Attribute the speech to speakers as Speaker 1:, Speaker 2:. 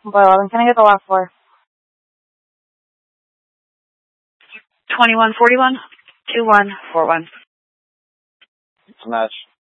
Speaker 1: Boy, 11, can I get the last four?
Speaker 2: 2141, 2141.
Speaker 3: It's a match.